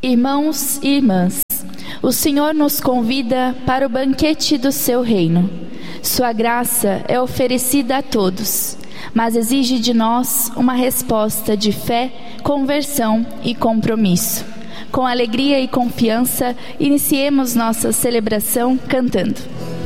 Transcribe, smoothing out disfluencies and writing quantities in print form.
Irmãos e irmãs, o Senhor nos convida para o banquete do seu reino. Sua graça é oferecida a todos, mas exige de nós uma resposta de fé, conversão e compromisso. Com alegria e confiança, iniciemos nossa celebração cantando.